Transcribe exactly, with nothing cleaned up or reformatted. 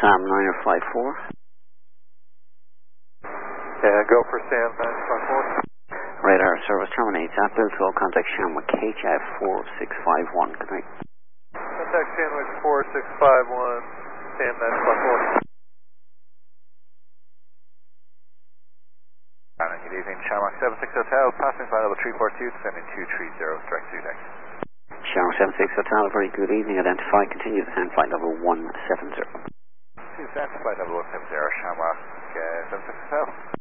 Sam niner five four. Yeah, go for Sam nine five four. Radar service terminates at Bilto. Contact Shamrock H F four six five one. Good night. Contact Sandwich four six five one, Sam nine five four. Good evening, Shamrock seven six Hotel, passing flight level three four two, descending two three zero, direct to next. Shamrock seven six Hotel, very good evening. Identify, continue descend flight level one seven zero. Descend flight level one seven zero, Shamrock uh, seven six Hotel.